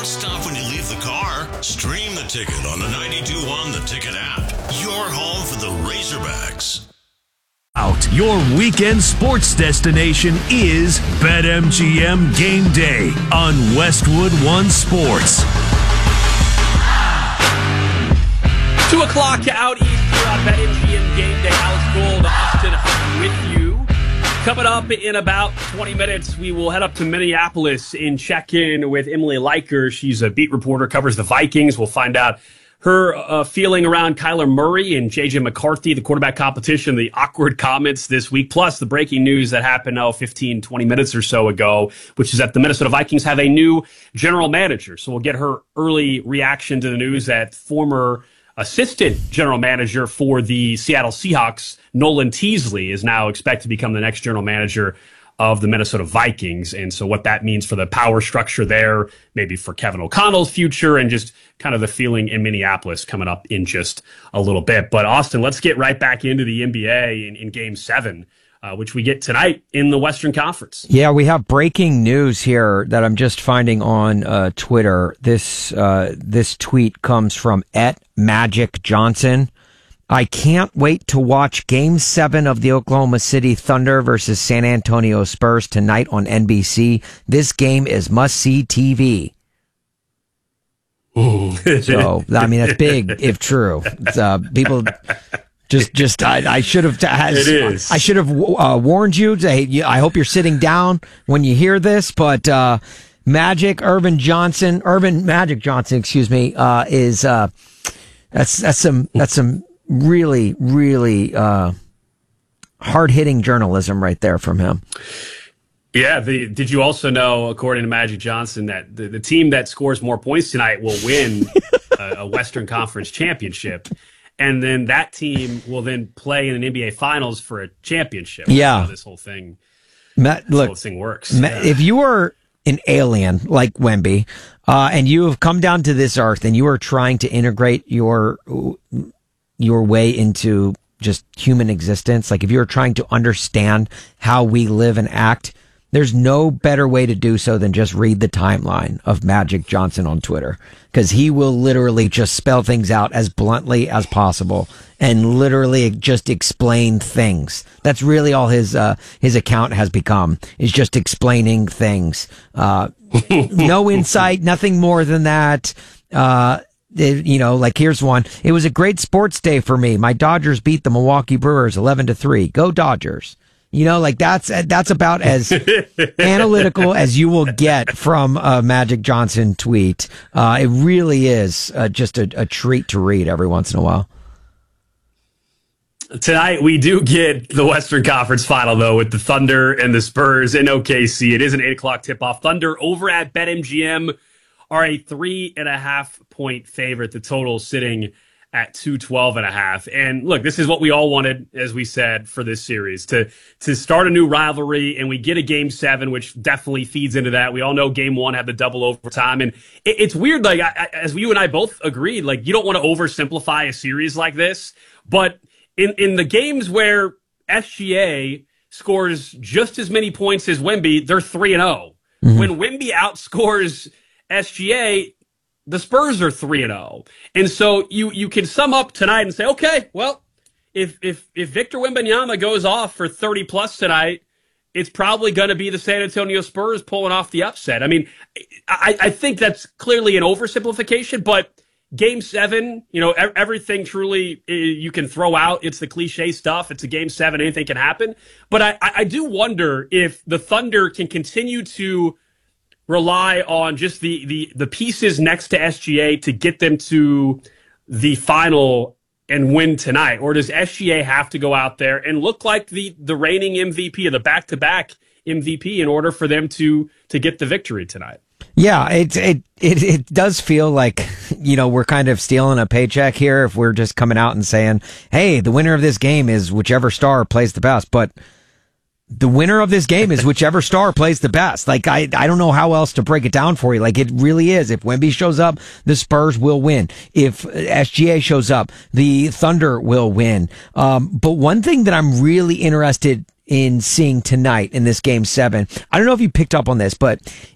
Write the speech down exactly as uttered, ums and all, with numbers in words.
Don't stop when you leave the car. Stream the ticket on the ninety-two point one The Ticket app. Your home for the Razorbacks. Out. Your weekend sports destination is BetMGM Game Day on Westwood One Sports. Two o'clock out east here on BetMGM Game Day. Alex Gold, Austin Hunt with you. Coming up in about twenty minutes, we will head up to Minneapolis and check in with Emily Leiker. She's a beat reporter, covers the Vikings. We'll find out her uh, feeling around Kyler Murray and J J McCarthy, the quarterback competition, the awkward comments this week, plus the breaking news that happened now fifteen, twenty minutes or so ago, which is that the Minnesota Vikings have a new general manager. So we'll get her early reaction to the news that former assistant general manager for the Seattle Seahawks, Nolan Teasley, is now expected to become the next general manager of the Minnesota Vikings. And so what that means for the power structure there, maybe for Kevin O'Connell's future, and just kind of the feeling in Minneapolis coming up in just a little bit. But Austin, let's get right back into the N B A in, in game seven, uh, which we get tonight in the Western Conference. Yeah, we have breaking news here that I'm just finding on uh, Twitter. This, uh, this tweet comes from at Magic Johnson. I can't wait to watch Game seven of the Oklahoma City Thunder versus San Antonio Spurs tonight on N B C. This game is must-see T V. So, I mean, that's big if true. It's, uh, people just, just, I, I should have, has, it is. I should have uh, warned you. To, hey, I hope you're sitting down when you hear this, but uh, Magic Irvin Johnson, Irvin Magic Johnson, excuse me, uh, is uh, that's that's some that's some. Really, really uh, hard-hitting journalism right there from him. Yeah, the, did you also know, according to Magic Johnson, that the, the team that scores more points tonight will win a, a Western Conference championship, and then that team will then play in an N B A Finals for a championship? Yeah. That's how this whole thing, Matt, this look, whole thing works. Matt, yeah. If you are an alien like Wemby, uh, and you have come down to this earth and you are trying to integrate your your way into just human existence, like if you're trying to understand how we live and act, there's no better way to do so than just read the timeline of Magic Johnson on Twitter, because he will literally just spell things out as bluntly as possible and literally just explain things. That's really all his uh, his account has become, is just explaining things. Uh, no insight, nothing more than that. Uh, It, you know, like here's one. It was a great sports day for me. My Dodgers beat the Milwaukee Brewers eleven to three. Go Dodgers. You know, like that's, that's about as analytical as you will get from a Magic Johnson tweet. Uh, it really is uh, just a, a treat to read every once in a while. Tonight, we do get the Western Conference final, though, with the Thunder and the Spurs in O K C. It is an eight o'clock tip-off. Thunder over at BetMGM are a three and a half point favorite. The total sitting at two twelve and a half. And look, this is what we all wanted, as we said, for this series, to, to start a new rivalry. And we get a game seven, which definitely feeds into that. We all know game one had the double overtime. And it, it's weird. Like, I, as you and I both agreed, like, you don't want to oversimplify a series like this, but in, in the games where S G A scores just as many points as Wemby, they're three and oh. Mm-hmm. When Wemby outscores S G A, the Spurs are three and oh. And so you, you can sum up tonight and say, okay, well, if, if, if Victor Wembanyama goes off for thirty plus tonight, it's probably going to be the San Antonio Spurs pulling off the upset. I mean, I, I think that's clearly an oversimplification, but game seven, you know, everything truly you can throw out. It's the cliche stuff. It's a game seven. Anything can happen. But I, I do wonder if the Thunder can continue to rely on just the, the, the pieces next to S G A to get them to the final and win tonight. Or does S G A have to go out there and look like the, the reigning M V P or the back-to-back M V P in order for them to, to get the victory tonight? Yeah, it, it, it, it does feel like, you know, we're kind of stealing a paycheck here if we're just coming out and saying, hey, the winner of this game is whichever star plays the best. But the winner of this game is whichever star plays the best. Like, I, I don't know how else to break it down for you. Like, it really is. If Wemby shows up, the Spurs will win. If S G A shows up, the Thunder will win. Um, but one thing that I'm really interested in seeing tonight in this game seven, I don't know if you picked up on this, but